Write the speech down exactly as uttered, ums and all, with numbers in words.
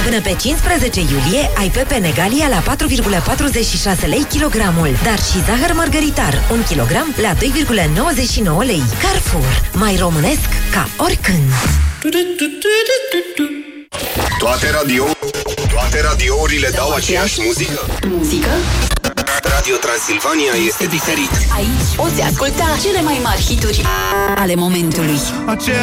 Până pe cincisprezece iulie ai pepe Negalia la patru virgulă patruzeci și șase lei kilogramul, dar și zahăr margaritar un kilogram la doi virgulă nouăzeci și nouă lei. Carrefour, mai românesc ca oricând. Toate radio Toate radiourile dau aceeași muzică. Muzică? Radio Transilvania este diferit. Aici poți asculta cele mai mari hituri ale momentului.